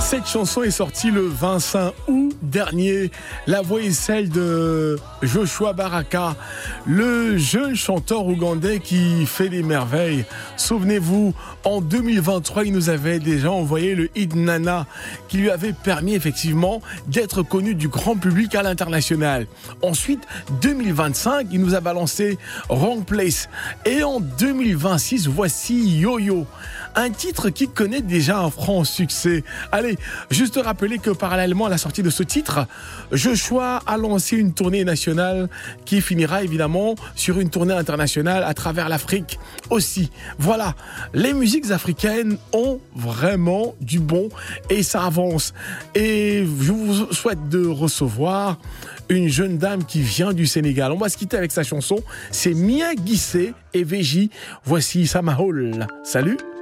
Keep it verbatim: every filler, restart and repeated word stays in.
Cette chanson est sortie le vingt-cinq août dernier. La voix est celle de Joshua Baraka, le jeune chanteur ougandais qui fait des merveilles. Souvenez-vous, en deux mille vingt-trois, il nous avait déjà envoyé le hit Nana, qui lui avait permis effectivement d'être connu du grand public à l'international. Ensuite, deux mille vingt-cinq, il nous a balancé Wrong Place. Et en deux mille vingt-six, voici Yo Yo, un titre qui connaît déjà un franc succès. Allez, juste rappeler que parallèlement à la sortie de ce titre, Joshua a lancé une tournée nationale qui finira évidemment sur une tournée internationale à travers l'Afrique aussi. Voilà, les musiques africaines ont vraiment du bon et ça avance. Et je vous souhaite de recevoir une jeune dame qui vient du Sénégal. On va se quitter avec sa chanson. C'est Mia Guissé et Véji. Voici Samahol. Salut!